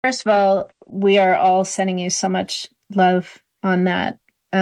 First of all, we are all sending you so much love on that.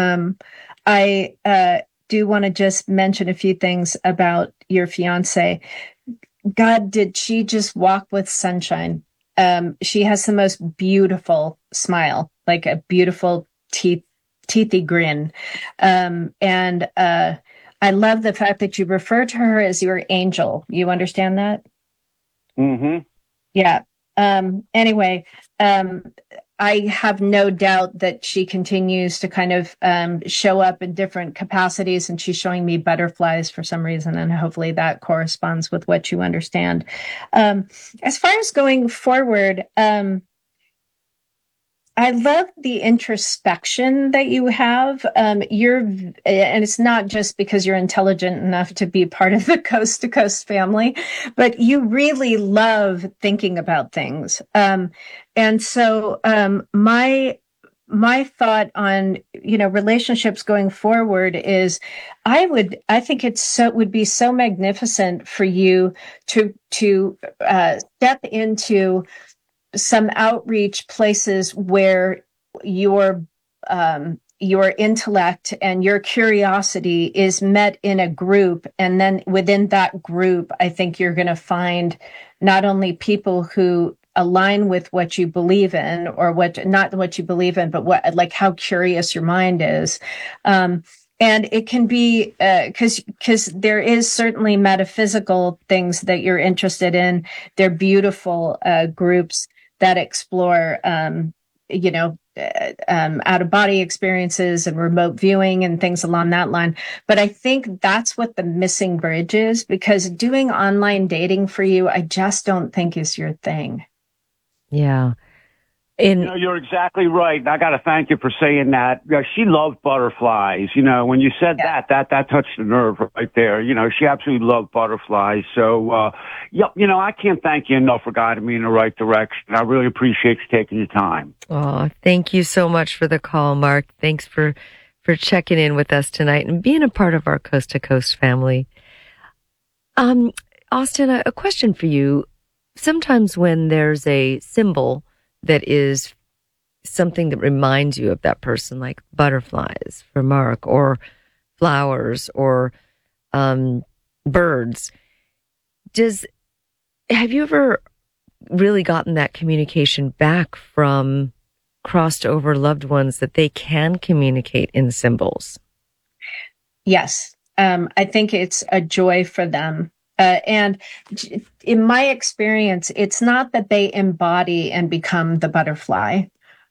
I do want to just mention a few things about your fiance. God, did she just walk with sunshine? She has the most beautiful smile, like a beautiful teethy grin. And I love the fact that you refer to her as your angel. You understand that? Mm-hmm. Yeah. Anyway, um, I have no doubt that she continues to kind of show up in different capacities, and she's showing me butterflies for some reason, and hopefully that corresponds with what you understand. Um, as far as going forward, I love the introspection that you have. And it's not just because you're intelligent enough to be part of the Coast to Coast family, but you really love thinking about things. And so my thought on relationships going forward is I think would be so magnificent for you to step into some outreach places where your your intellect and your curiosity is met in a group, and then within that group I think you're going to find not only people who align with what you believe in, or what not what you believe in, but what, like, how curious your mind is. And it can be because there is certainly metaphysical things that you're interested in. They're beautiful groups that explore, out of body experiences and remote viewing and things along that line. But I think that's what the missing bridge is, because doing online dating for you, I just don't think is your thing. Yeah. And You're exactly right. And I got to thank you for saying that. She loved butterflies. When you said Yeah. that touched the nerve right there. She absolutely loved butterflies. So, I can't thank you enough for guiding me in the right direction. I really appreciate you taking your time. oh, thank you so much for the call, Mark. Thanks for checking in with us tonight and being a part of our Coast to Coast family. Austin, a question for you. Sometimes when there's a symbol that is something that reminds you of that person, like butterflies for Mark, or flowers, or birds, have you ever really gotten that communication back from crossed over loved ones, that they can communicate in symbols? Yes. I think it's a joy for them. And in my experience, it's not that they embody and become the butterfly.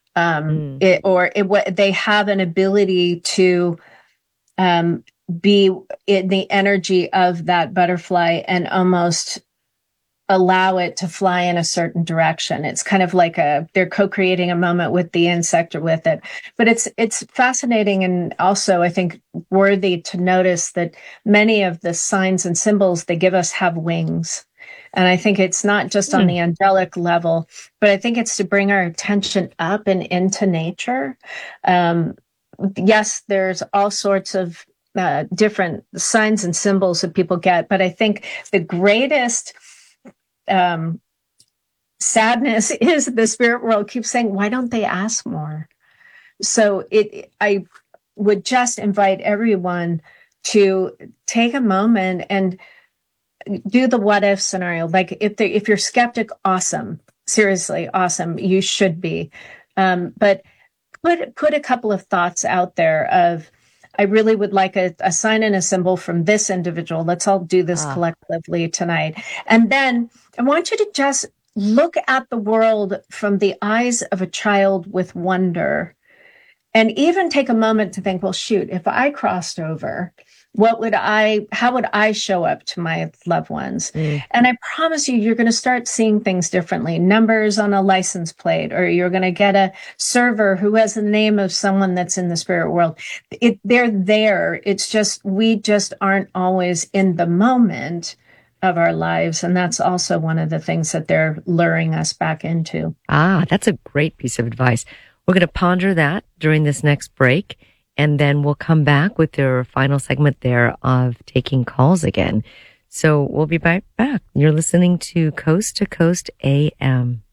They have an ability to be in the energy of that butterfly and almost allow it to fly in a certain direction. It's kind of like they're co-creating a moment with the insect or with it. But it's fascinating, and also I think worthy to notice that many of the signs and symbols they give us have wings. And I think it's not just on the angelic level, but I think it's to bring our attention up and into nature. Yes, there's all sorts of different signs and symbols that people get, but I think the greatest sadness is the spirit world keeps saying, why don't they ask more? So I would just invite everyone to take a moment and do the what if scenario. Like, if you're skeptic, awesome. Seriously, awesome. You should be. But put a couple of thoughts out there of, I really would like a sign and a symbol from this individual. Let's all do this collectively tonight. And then I want you to just look at the world from the eyes of a child with wonder, and even take a moment to think, well, shoot, if I crossed over, how would I show up to my loved ones? And I promise you, you're going to start seeing things differently. Numbers on a license plate, or you're going to get a server who has the name of someone that's in the spirit world. They're there. It's just, we just aren't always in the moment of our lives. And that's also one of the things that they're luring us back into. That's a great piece of advice. We're going to ponder that during this next break, and then we'll come back with your final segment there of taking calls again. So we'll be right back. You're listening to Coast AM.